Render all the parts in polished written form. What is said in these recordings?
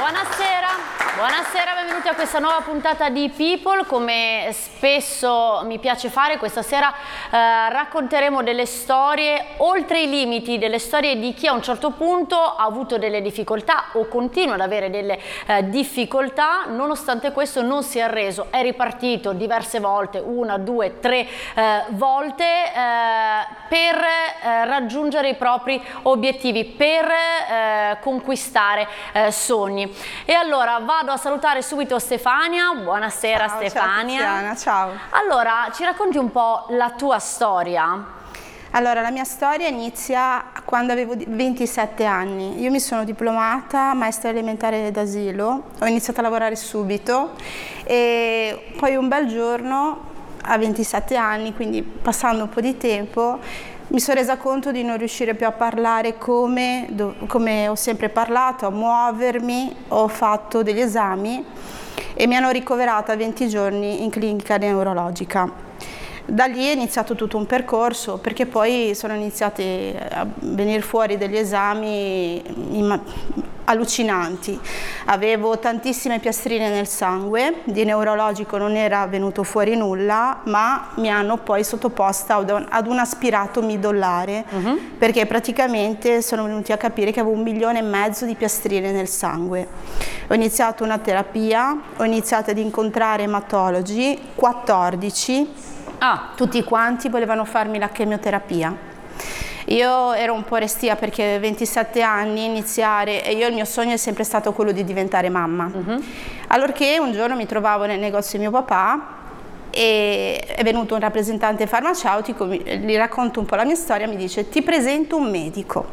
Buonasera, benvenuti a questa nuova puntata di People. Come spesso mi piace fare, questa sera racconteremo delle storie oltre i limiti, delle storie di chi a un certo punto ha avuto delle difficoltà o continua ad avere delle difficoltà, nonostante questo non si è arreso, è ripartito diverse volte, 1, 2, 3 volte per raggiungere i propri obiettivi, per conquistare sogni. E allora vado a salutare subito Stefania. Buonasera. Ciao, Stefania. Ciao Tiziana, ciao. Allora, ci racconti un po' la tua storia? Allora, la mia storia inizia quando avevo 27 anni. Io mi sono diplomata maestra elementare d'asilo, ho iniziato a lavorare subito e poi un bel giorno, a 27 anni, quindi passando un po' di tempo, mi sono resa conto di non riuscire più a parlare come ho sempre parlato, a muovermi. Ho fatto degli esami e mi hanno ricoverata 20 giorni in clinica neurologica. Da lì è iniziato tutto un percorso, perché poi sono iniziati a venire fuori degli esami allucinanti. Avevo tantissime piastrine nel sangue, di neurologico non era venuto fuori nulla, ma mi hanno poi sottoposta ad un aspirato midollare, perché praticamente sono venuti a capire che avevo 1,5 milioni di piastrine nel sangue. Ho iniziato una terapia, ho iniziato ad incontrare ematologi, 14, tutti quanti volevano farmi la chemioterapia. Io ero un po' restia perché 27 anni iniziare, e io il mio sogno è sempre stato quello di diventare mamma. Allorché un giorno mi trovavo nel negozio di mio papà e è venuto un rappresentante farmaceutico, gli racconto un po' la mia storia, mi dice: ti presento un medico.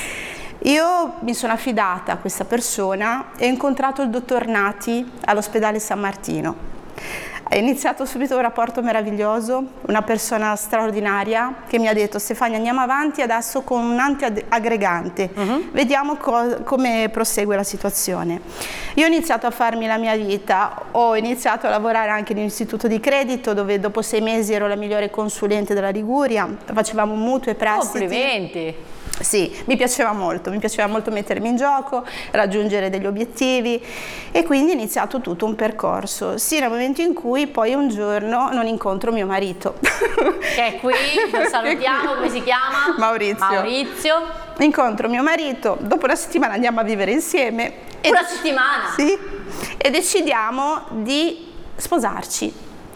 Io mi sono affidata a questa persona e ho incontrato il dottor Nati all'ospedale San Martino. È iniziato subito un rapporto meraviglioso, una persona straordinaria che mi ha detto: Stefania, andiamo avanti adesso con un antiaggregante, vediamo come prosegue la situazione. Io ho iniziato a farmi la mia vita, ho iniziato a lavorare anche nell'istituto di credito, dove dopo 6 mesi ero la migliore consulente della Liguria, facevamo mutui e prestiti. Complimenti! Sì, mi piaceva molto mettermi in gioco, raggiungere degli obiettivi, e quindi è iniziato tutto un percorso, sì, nel momento in cui poi un giorno non incontro mio marito. Che è qui, lo salutiamo, come si chiama? Maurizio. Incontro mio marito, dopo una settimana andiamo a vivere insieme. Una settimana? Sì, e decidiamo di sposarci.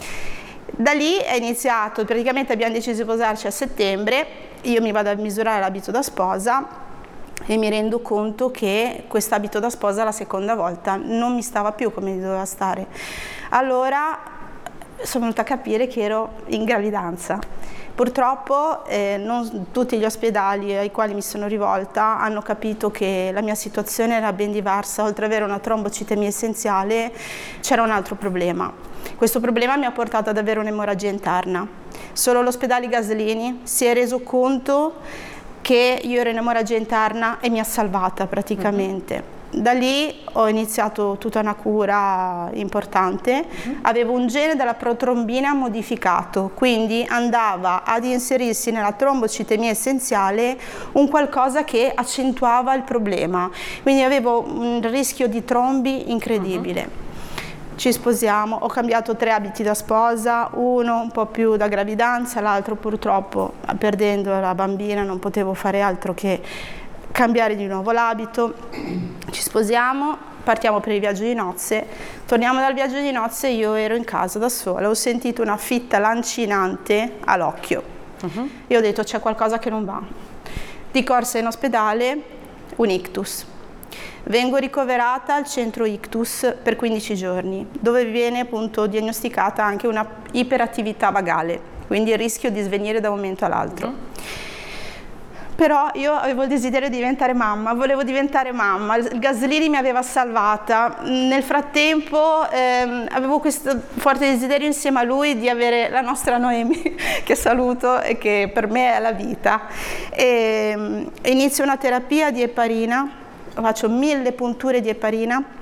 Da lì è iniziato, praticamente abbiamo deciso di sposarci a settembre. Io mi vado a misurare l'abito da sposa e mi rendo conto che quest'abito da sposa la seconda volta non mi stava più come mi doveva stare. Allora sono venuta a capire che ero in gravidanza. Purtroppo non tutti gli ospedali ai quali mi sono rivolta hanno capito che la mia situazione era ben diversa. Oltre ad avere una trombocitemia essenziale, c'era un altro problema. Questo problema mi ha portato ad avere un'emorragia interna. Solo l'ospedale Gaslini si è reso conto che io ero in emorragia interna e mi ha salvata praticamente. Da lì ho iniziato tutta una cura importante. Avevo un gene della protrombina modificato, quindi andava ad inserirsi nella trombocitemia essenziale un qualcosa che accentuava il problema, quindi avevo un rischio di trombi incredibile. Ci sposiamo, ho cambiato 3 abiti da sposa, uno un po' più da gravidanza, l'altro purtroppo perdendo la bambina non potevo fare altro che cambiare di nuovo l'abito. Ci sposiamo, partiamo per il viaggio di nozze, torniamo dal viaggio di nozze, io ero in casa da sola, ho sentito una fitta lancinante all'occhio. Io ho detto: c'è qualcosa che non va. Di corsa in ospedale, un ictus. Vengo ricoverata al centro ictus per 15 giorni, dove viene appunto diagnosticata anche una iperattività vagale, quindi il rischio di svenire da un momento all'altro. Però io avevo il desiderio di diventare mamma, volevo diventare mamma, il Gaslini mi aveva salvata. Nel frattempo avevo questo forte desiderio insieme a lui di avere la nostra Noemi, che saluto e che per me è la vita. Inizio una terapia di eparina, faccio 1000 punture di eparina